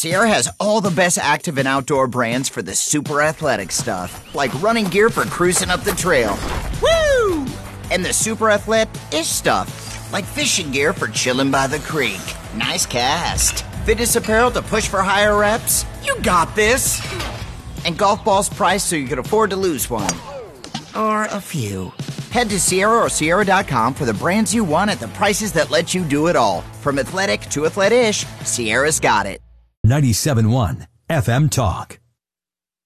Sierra has all the best active and outdoor brands for the super athletic stuff, like running gear for cruising up the trail. Woo! And the super athletic-ish stuff, like fishing gear for chilling by the creek. Nice cast. Fitness apparel to push for higher reps. You got this. And golf balls priced so you can afford to lose one. Or a few. Head to Sierra or Sierra.com for the brands you want at the prices that let you do it all. From athletic to athletic-ish, Sierra's got it. 97.1 FM Talk.